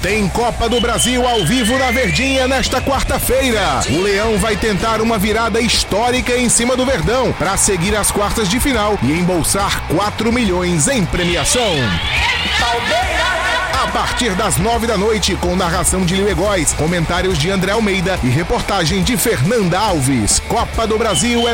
Tem Copa do Brasil ao vivo na Verdinha nesta quarta-feira. O Leão vai tentar uma virada histórica em cima do Verdão para seguir as quartas de final e embolsar 4 milhões em premiação. A partir das 9 da noite, com narração de Lio Egóis, comentários de André Almeida e reportagem de Fernanda Alves. Copa do Brasil é